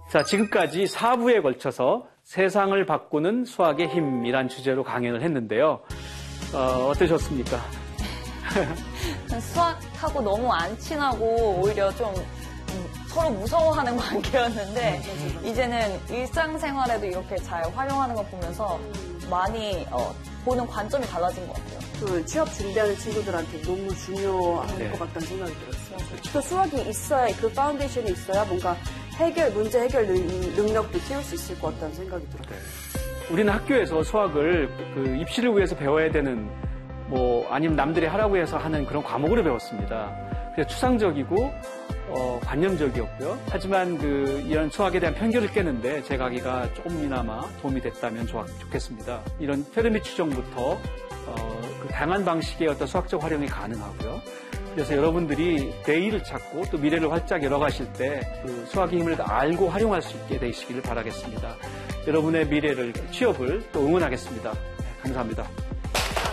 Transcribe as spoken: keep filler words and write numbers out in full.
자, 지금까지 사 부에 걸쳐서 세상을 바꾸는 수학의 힘이란 주제로 강연을 했는데요. 어, 어떠셨습니까? 수학하고 너무 안 친하고 오히려 좀 서로 무서워하는 관계였는데 이제는 일상생활에도 이렇게 잘 활용하는 거 보면서 많이 어, 보는 관점이 달라진 것 같아요. 그 취업 준비하는 친구들한테 너무 중요한 네. 것 같다는 생각이 들었어요. 그 수학이 있어야, 그 파운데이션이 있어야 뭔가 해결, 문제 해결 능력도 키울 수 있을 것 같다는 생각이 들어요. 네. 우리는 학교에서 수학을 그 입시를 위해서 배워야 되는 뭐 아니면 남들이 하라고 해서 하는 그런 과목으로 배웠습니다. 그래서 추상적이고 어, 관념적이었고요. 하지만 그 이런 수학에 대한 편견을 깨는데 제 강의가 조금이나마 도움이 됐다면 좋, 좋겠습니다. 이런 페르미 추정부터 어, 그 다양한 방식의 어떤 수학적 활용이 가능하고요. 그래서 여러분들이 내일을 찾고 또 미래를 활짝 열어가실 때 그 수학의 힘을 알고 활용할 수 있게 되시기를 바라겠습니다. 여러분의 미래를, 취업을 또 응원하겠습니다. 네, 감사합니다.